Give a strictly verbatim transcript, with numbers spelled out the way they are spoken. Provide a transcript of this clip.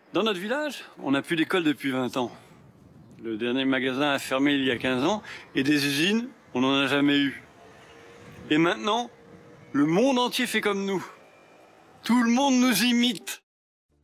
Dans notre village, on n'a plus d'école depuis vingt ans. Le dernier magasin a fermé il y a quinze ans et des usines, on n'en a jamais eu. Et maintenant, le monde entier fait comme nous. Tout le monde nous imite.